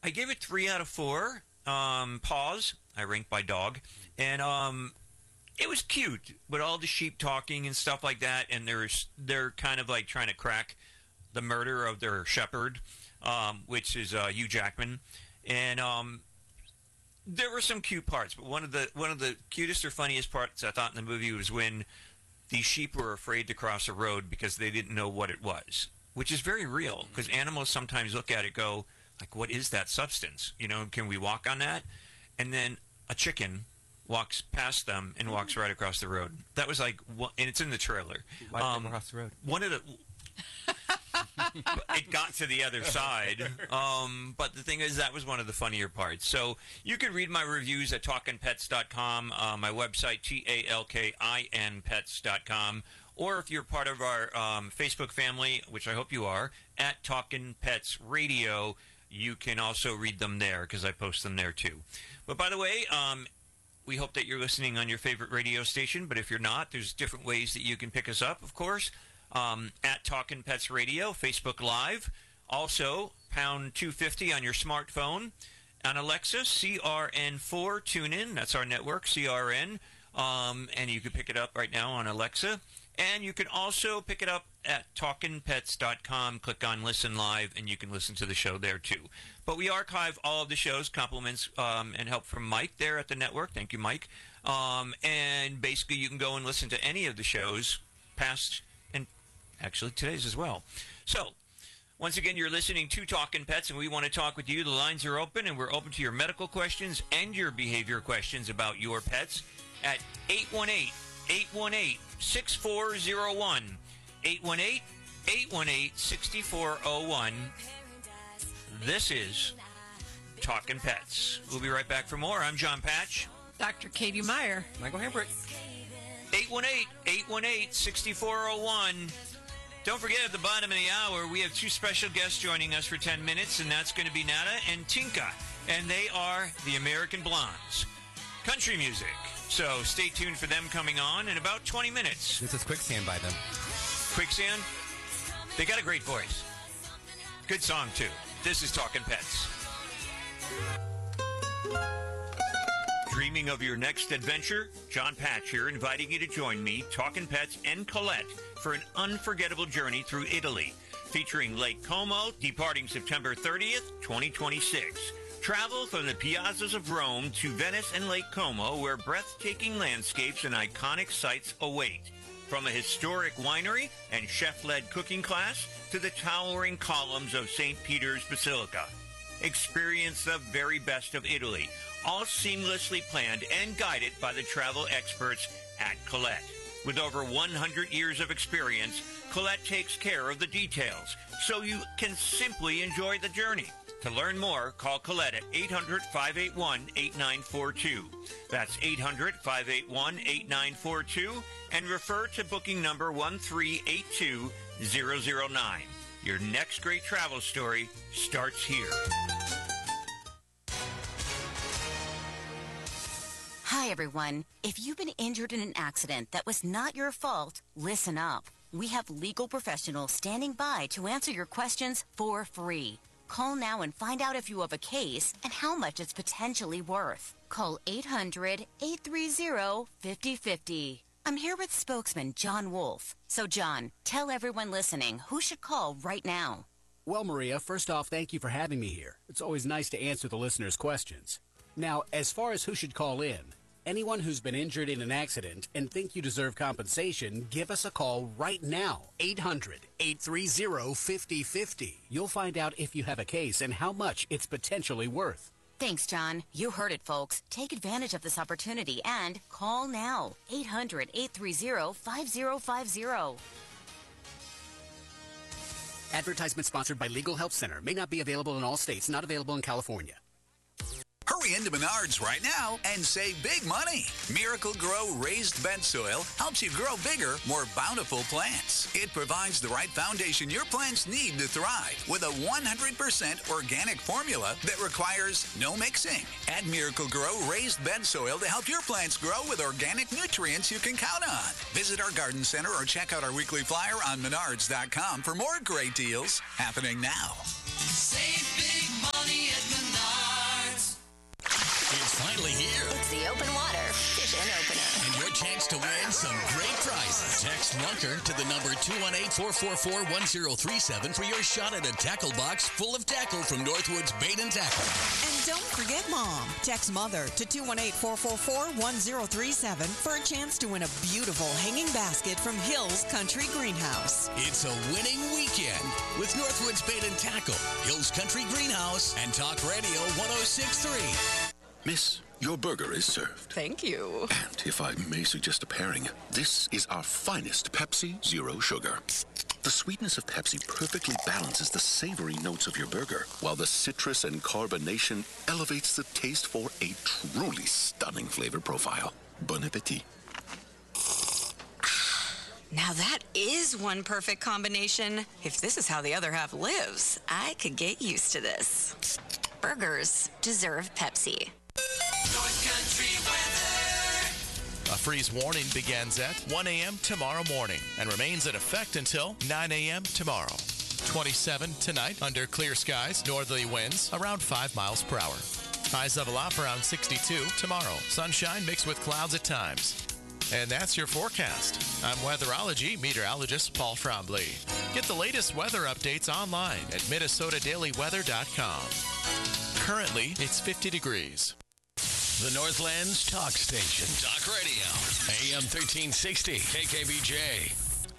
I gave it 3 out of 4. Paws. I ranked by dog. And it was cute, with all the sheep talking and stuff like that. And they're kind of like trying to crack the murder of their shepherd, which is Hugh Jackman. And there were some cute parts, but one of the cutest or funniest parts I thought in the movie was when these sheep were afraid to cross a road because they didn't know what it was, which is very real, because animals sometimes look at it, go like, what is that substance? Can we walk on that? And then a chicken walks past them and walks right across the road. That was like, and it's in the trailer. Why did they cross the road? One of the it got to the other side. But the thing is, that was one of the funnier parts. So you can read my reviews at talkinpets.com, my website, talkinpets.com, or if you're part of our Facebook family, which I hope you are, at Talkin' Pets Radio, you can also read them there, because I post them there too. But by the way, we hope that you're listening on your favorite radio station, but if you're not, there's different ways that you can pick us up, of course. At Talkin' Pets Radio, Facebook Live. Also, pound 250 on your smartphone. On Alexa, CRN4, tune in. That's our network, CRN. And you can pick it up right now on Alexa. And you can also pick it up at talkinpets.com. Click on Listen Live, and you can listen to the show there, too. But we archive all of the shows, compliments and help from Mike there at the network. Thank you, Mike. And basically, you can go and listen to any of the shows, past and actually today's as well. So, once again, you're listening to Talkin' Pets, and we want to talk with you. The lines are open, and we're open to your medical questions and your behavior questions about your pets at 818-818-6401. 818-818-6401. This is Talkin' Pets. We'll be right back for more. I'm John Patch. Dr. Katie Meyer. Michael Hambrick. 818-818-6401. Don't forget, at the bottom of the hour, we have 2 special guests joining us for 10 minutes, and that's going to be Nada and Tinka, and they are the American Blondes. Country music. So stay tuned for them coming on in about 20 minutes. This is Quicksand by them. Quicksand? They got a great voice. Good song, too. This is Talkin' Pets. Dreaming of your next adventure? John Patch here, inviting you to join me, Talkin' Pets, and Colette for an unforgettable journey through Italy, featuring Lake Como, departing September 30th, 2026. Travel from the piazzas of Rome to Venice and Lake Como, where breathtaking landscapes and iconic sights await. From a historic winery and chef-led cooking class to the towering columns of St. Peter's Basilica. Experience the very best of Italy, all seamlessly planned and guided by the travel experts at Colette. With over 100 years of experience, Colette takes care of the details, so you can simply enjoy the journey. To learn more, call Colette at 800-581-8942. That's 800-581-8942, and refer to booking number 1382009. Your next great travel story starts here. Hi, everyone. If you've been injured in an accident that was not your fault, listen up. We have legal professionals standing by to answer your questions for free. Call now and find out if you have a case and how much it's potentially worth. Call 800-830-5050. I'm here with spokesman John Wolf. So, John, tell everyone listening who should call right now. Well, Maria, first off, thank you for having me here. It's always nice to answer the listeners' questions. Now, as far as who should call in, anyone who's been injured in an accident and think you deserve compensation, give us a call right now. 800-830-5050. You'll find out if you have a case and how much it's potentially worth. Thanks, John. You heard it, folks. Take advantage of this opportunity and call now. 800-830-5050. Advertisement sponsored by Legal Help Center. May not be available in all states. Not available in California. Hurry into Menards right now and save big money. Miracle Grow Raised Bed Soil helps you grow bigger, more bountiful plants. It provides the right foundation your plants need to thrive with a 100% organic formula that requires no mixing. Add Miracle Grow Raised Bed Soil to help your plants grow with organic nutrients you can count on. Visit our garden center or check out our weekly flyer on Menards.com for more great deals happening now. Save big money at Menards. some great prizes. Text Lunker to the number 218-444-1037 for your shot at a tackle box full of tackle from Northwoods Bait and Tackle. And don't forget Mom. Text Mother to 218-444-1037 for a chance to win a beautiful hanging basket from Hills Country Greenhouse. It's a winning weekend with Northwoods Bait and Tackle, Hills Country Greenhouse, and Talk Radio 106.3. Miss, your burger is served. Thank you. And if I may suggest a pairing, this is our finest Pepsi Zero Sugar. The sweetness of Pepsi perfectly balances the savory notes of your burger, while the citrus and carbonation elevates the taste for a truly stunning flavor profile. Bon appetit. Now that is one perfect combination. If this is how the other half lives, I could get used to this. Burgers deserve Pepsi. North Country weather. A freeze warning begins at 1 a.m. tomorrow morning and remains in effect until 9 a.m. tomorrow. 27 tonight under clear skies, northerly winds around 5 miles per hour. Highs level up around 62 tomorrow. Sunshine mixed with clouds at times. And that's your forecast. I'm weatherology meteorologist Paul Trombley. Get the latest weather updates online at MinnesotaDailyWeather.com. Currently, it's 50 degrees. The Northlands Talk Station. Talk Radio. AM 1360. KKBJ.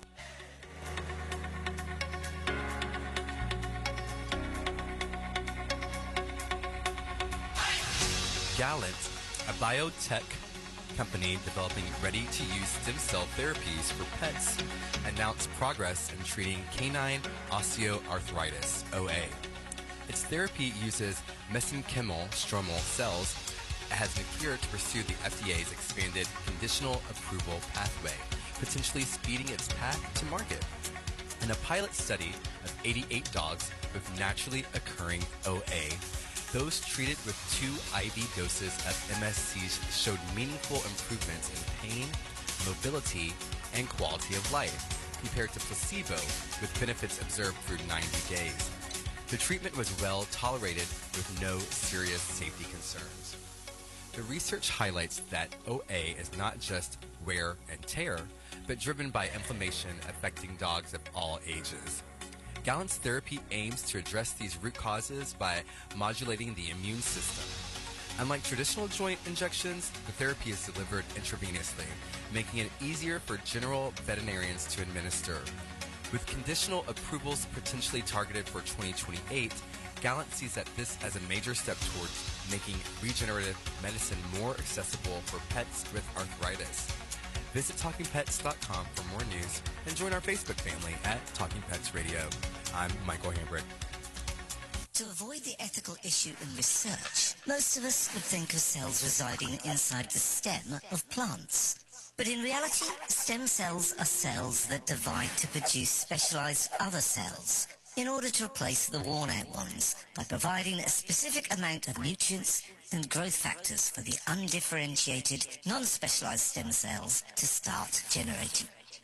Gallant, a biotech company developing ready-to-use stem cell therapies for pets, announced progress in treating canine osteoarthritis, OA. Its therapy uses mesenchymal stromal cells and has been cleared to pursue the FDA's expanded conditional approval pathway, potentially speeding its path to market. In a pilot study of 88 dogs with naturally occurring OA, those treated with 2 IV doses of MSCs showed meaningful improvements in pain, mobility, and quality of life compared to placebo, with benefits observed through 90 days. The treatment was well tolerated with no serious safety concerns. The research highlights that OA is not just wear and tear, but driven by inflammation affecting dogs of all ages. Gallant's therapy aims to address these root causes by modulating the immune system. Unlike traditional joint injections, the therapy is delivered intravenously, making it easier for general veterinarians to administer. With conditional approvals potentially targeted for 2028, Gallant sees that this as a major step towards making regenerative medicine more accessible for pets with arthritis. Visit TalkingPets.com for more news and join our Facebook family at Talking Pets Radio. I'm Michael Hambrick. To avoid the ethical issue in research, most of us would think of cells residing inside the stem of plants. But in reality, stem cells are cells that divide to produce specialized other cells in order to replace the worn-out ones by providing a specific amount of nutrients and growth factors for the undifferentiated, non-specialized stem cells to start generating.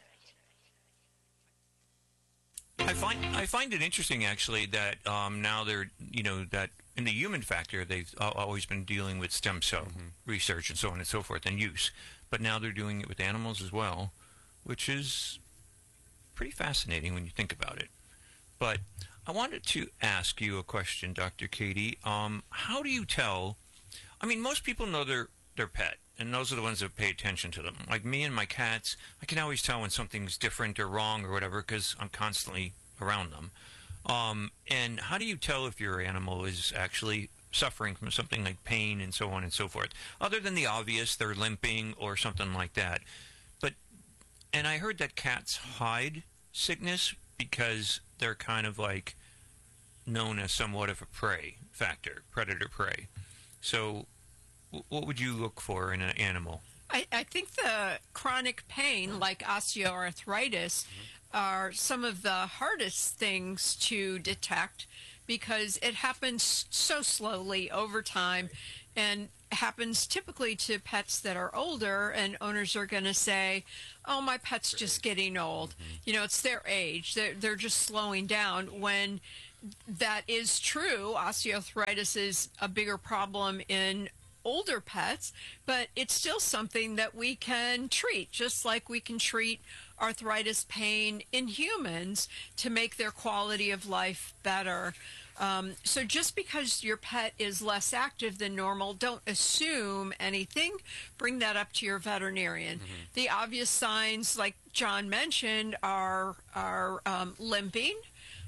I find it interesting, actually, that now they're, that in the human factor, they've always been dealing with stem cell research and so on and so forth and use. But now they're doing it with animals as well, which is pretty fascinating when you think about it. But I wanted to ask you a question, Dr. Katie. How do you tell? I mean, most people know their pet, and those are the ones that pay attention to them. Like me and my cats, I can always tell when something's different or wrong or whatever because I'm constantly around them. And how do you tell if your animal is actually suffering from something like pain and so on and so forth, other than the obvious, they're limping or something like that? And I heard that cats hide sickness because they're kind of like known as somewhat of a prey factor, predator prey. So what would you look for in an animal? I think the chronic pain, like osteoarthritis, are some of the hardest things to detect because it happens so slowly over time and happens typically to pets that are older, and owners are going to say, oh, my pet's just getting old. It's their age. They're just slowing down. When that is true, osteoarthritis is a bigger problem in older pets, but it's still something that we can treat, just like we can treat arthritis pain in humans to make their quality of life better. So just because your pet is less active than normal, don't assume anything. Bring that up to your veterinarian. The obvious signs, like John mentioned, are limping,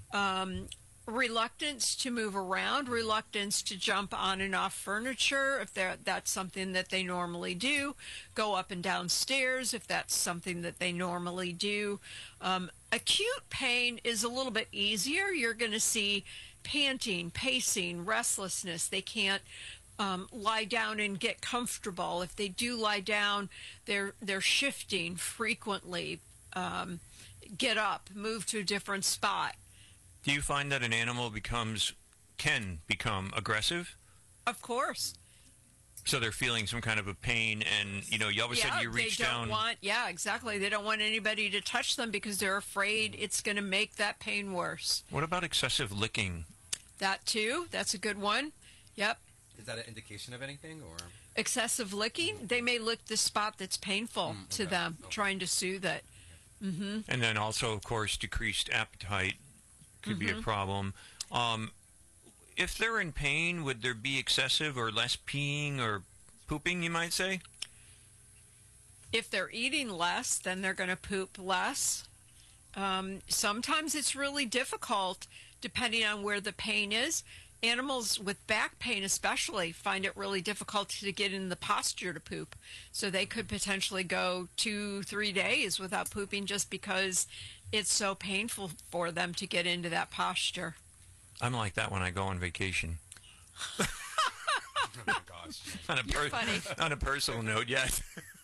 reluctance to move around, reluctance to jump on and off furniture if that's something that they normally do, go up and down stairs if that's something that they normally do. Acute pain is a little bit easier. You're going to see panting, pacing, restlessness. They can't lie down and get comfortable. If they do lie down, they're shifting frequently. Get up, move to a different spot. Do you find that an animal can become aggressive? Of course. So they're feeling some kind of a pain, and all of a sudden you reach down. Yeah, exactly. They don't want anybody to touch them because they're afraid it's going to make that pain worse. What about excessive licking? That too. That's a good one. Yep. Is that an indication of anything, or excessive licking? They may lick the spot that's painful to them, trying to soothe it. And then also, of course, decreased appetite could be a problem. If they're in pain, would there be excessive or less peeing or pooping, you might say? If they're eating less, then they're going to poop less. Sometimes it's really difficult, depending on where the pain is. Animals with back pain especially find it really difficult to get in the posture to poop. So they could potentially go 2-3 days without pooping just because it's so painful for them to get into that posture. I'm like that when I go on vacation. oh my gosh. On a personal note, yes.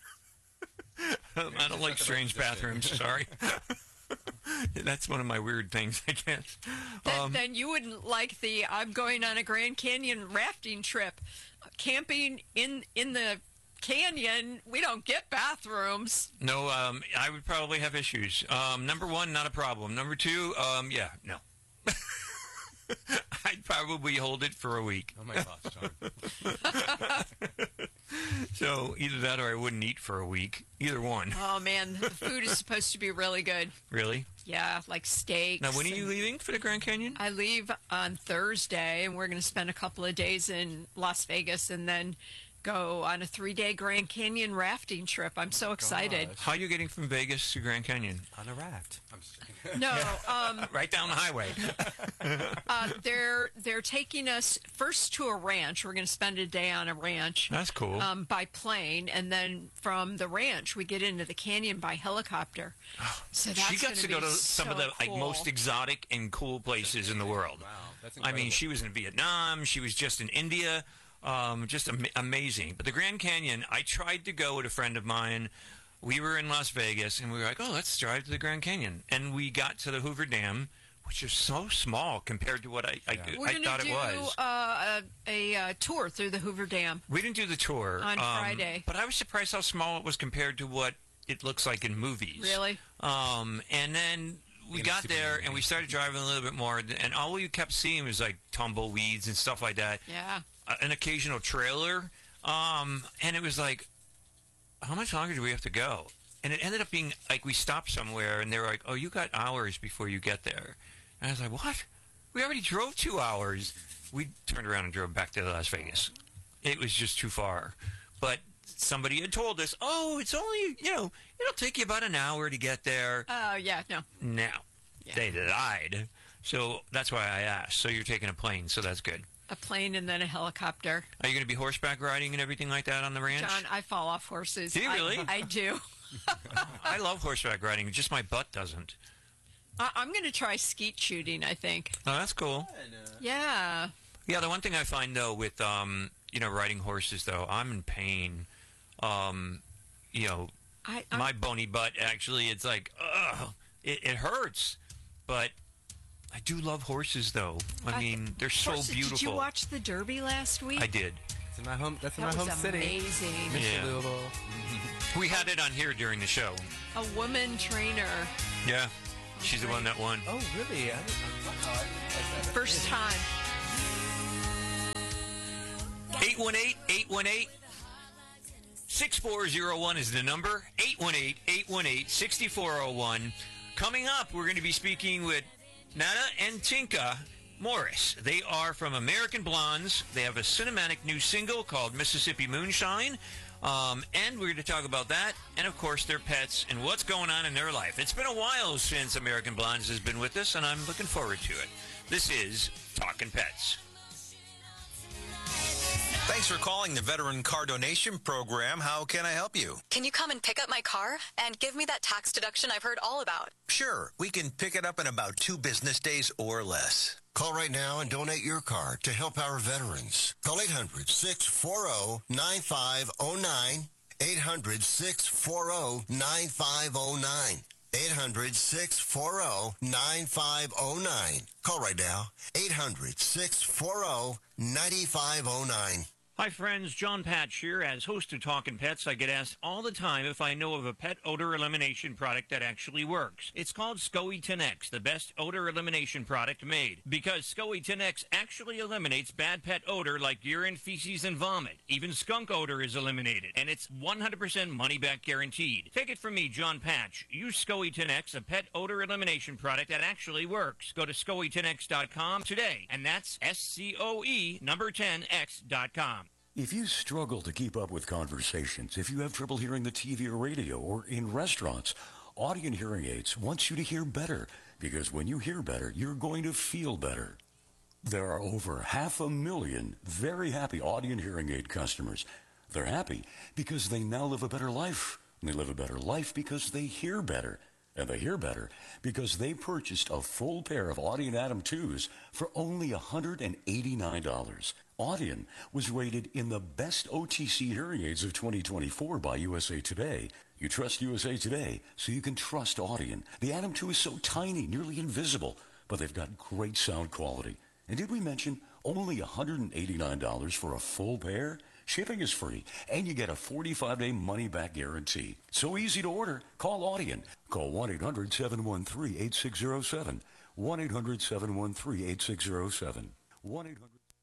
I don't like strange bathrooms, sorry. That's one of my weird things, I guess. Then you wouldn't like I'm going on a Grand Canyon rafting trip. Camping in the canyon, we don't get bathrooms. No, I would probably have issues. Number one, not a problem. Number two, no. I'd probably hold it for a week. Oh my gosh, John. So either that or I wouldn't eat for a week. Either one. Oh man, the food is supposed to be really good. Really? Yeah, like steaks. Now, when are you leaving for the Grand Canyon? I leave on Thursday, and we're going to spend a couple of days in Las Vegas and then go on a 3-day Grand Canyon rafting trip. I'm so excited. How are you getting from Vegas to Grand Canyon? On a raft. I'm just kidding. No. Right down the highway. They're taking us first to a ranch. We're going to spend a day on a ranch. That's cool. By plane, and then from the ranch we get into the canyon by helicopter. So that's she got to go to some of the cool. most exotic and cool places in the world. Wow, that's I incredible. mean, she was in Vietnam. She was just in India. Just amazing. But the Grand Canyon, I tried to go with a friend of mine. We were in Las Vegas, and we were like, oh, let's drive to the Grand Canyon. And we got to the Hoover Dam, which is so small compared to what I thought it was. A tour through the Hoover Dam. We didn't do the tour. On Friday. But I was surprised how small it was compared to what it looks like in movies. Really? And then we got there, and we started driving a little bit more, and all we kept seeing was, like, tumbleweeds and stuff like that. Yeah. An occasional trailer, and it was like, how much longer do we have to go? And it ended up being like we stopped somewhere, and they were like, oh, you got hours before you get there. And I was like, what? We already drove 2 hours. We turned around and drove back to Las Vegas. It was just too far. But somebody had told us, oh, it's only, it'll take you about an hour to get there. Oh, yeah, no. Now, they lied. So that's why I asked. So you're taking a plane, so that's good. A plane and then a helicopter. Are you going to be horseback riding and everything like that on the ranch? John, I fall off horses. Do you really? I do. I love horseback riding. Just my butt doesn't. I'm going to try skeet shooting, I think. Oh, that's cool. Yeah. Yeah, the one thing I find, though, with, riding horses, though, I'm in pain. My bony butt, actually, it's like, ugh, it hurts. But I do love horses, though. I mean, they're so beautiful. Did you watch the Derby last week? I did. It's in my home. That's in That my home was city. amazing. Yeah. Louisville. We had it on here during the show. A woman trainer. Yeah. She's the one that won. Oh, really? I didn't, wow. First time. 818-818-6401 is the number. 818-818-6401. Coming up, we're going to be speaking with Nana and Tinka Morris. They are from American Blondes. They have a cinematic new single called Mississippi Moonshine. And we're going to talk about that, and of course their pets and what's going on in their life. It's been a while since American Blondes has been with us, and I'm looking forward to it. This is Talkin' Pets. Thanks for calling the Veteran Car Donation Program. How can I help you? Can you come and pick up my car and give me that tax deduction I've heard all about? Sure. We can pick it up in about 2 business days or less. Call right now and donate your car to help our veterans. Call 800-640-9509. 800-640-9509. 800-640-9509. Call right now. 800-640-9509. Hi, friends. John Patch here. As host of Talkin' Pets, I get asked all the time if I know of a pet odor elimination product that actually works. It's called SCOE 10X, the best odor elimination product made. Because SCOE 10X actually eliminates bad pet odor like urine, feces, and vomit. Even skunk odor is eliminated, and it's 100% money-back guaranteed. Take it from me, John Patch. Use SCOE 10X, a pet odor elimination product that actually works. Go to SCOE10X.com today, and that's SCOE number 10X.com. If you struggle to keep up with conversations, if you have trouble hearing the TV or radio or in restaurants, Audien Hearing Aids wants you to hear better, because when you hear better, you're going to feel better. There are over 500,000 very happy Audien Hearing Aid customers. They're happy because they now live a better life. And they live a better life because they hear better. And they hear better because they purchased a full pair of Audien Atom 2s for only $189. Audien was rated in the best OTC hearing aids of 2024 by USA Today. You trust USA Today, so you can trust Audien. The Atom 2 is so tiny, nearly invisible, but they've got great sound quality. And did we mention only $189 for a full pair? Shipping is free, and you get a 45-day money-back guarantee. So easy to order. Call Audien. Call 1-800-713-8607. 1-800-713-8607. 1-800...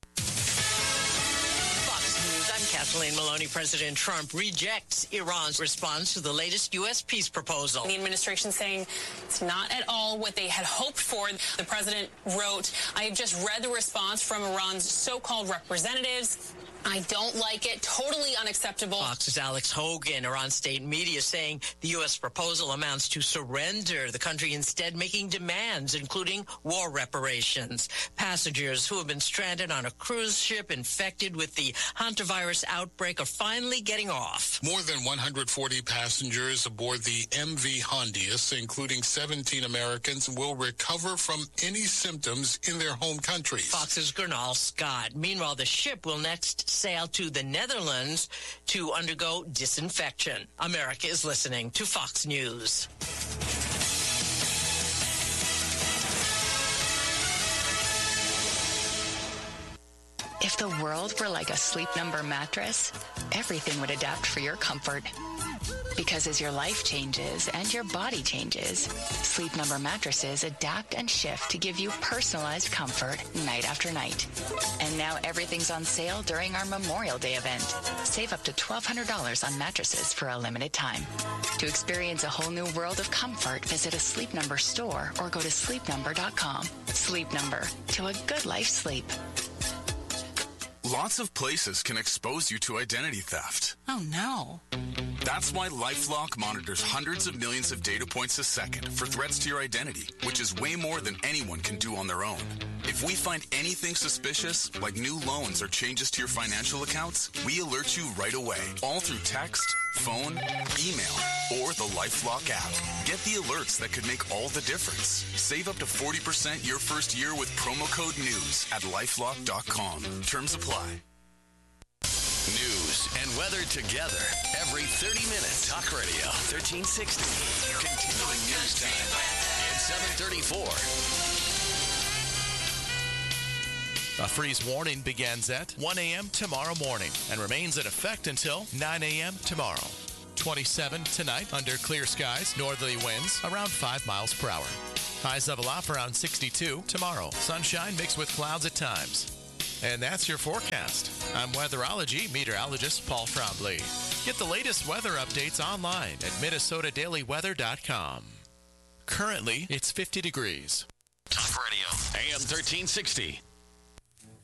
I'm Kathleen Maloney. President Trump rejects Iran's response to the latest U.S. peace proposal. The administration saying it's not at all what they had hoped for. The president wrote, I have just read the response from Iran's so-called representatives. I don't like it. Totally unacceptable. Fox's Alex Hogan, Iran state media, saying the U.S. proposal amounts to surrender, the country instead making demands, including war reparations. Passengers who have been stranded on a cruise ship infected with the hantavirus outbreak are finally getting off. More than 140 passengers aboard the MV Hondius, including 17 Americans, will recover from any symptoms in their home countries. Fox's Gernal Scott. Meanwhile, the ship will next sail to the Netherlands to undergo disinfection. America is listening to Fox News. If the world were like a Sleep Number mattress, everything would adapt for your comfort. Because as your life changes and your body changes, Sleep Number mattresses adapt and shift to give you personalized comfort night after night. And now everything's on sale during our Memorial Day event. Save up to $1,200 on mattresses for a limited time. To experience a whole new world of comfort, visit a Sleep Number store or go to sleepnumber.com. Sleep Number, to a good life sleep. Lots of places can expose you to identity theft. Oh, no. That's why LifeLock monitors hundreds of millions of data points a second for threats to your identity, which is way more than anyone can do on their own. If we find anything suspicious, like new loans or changes to your financial accounts, we alert you right away, all through text, phone, email, or the LifeLock app. Get the alerts that could make all the difference. Save up to 40% your first year with promo code NEWS at LifeLock.com. Terms apply. News and weather together every 30 minutes. Talk Radio 1360. Continuing news time at 7:34. A freeze warning begins at 1 a.m. tomorrow morning and remains in effect until 9 a.m. tomorrow. 27 tonight under clear skies, northerly winds around 5 miles per hour. Highs level off around 62 tomorrow. Sunshine mixed with clouds at times. And that's your forecast. I'm weatherology meteorologist Paul Trombley. Get the latest weather updates online at minnesotadailyweather.com. Currently, it's 50 degrees. Talk Radio. AM 1360.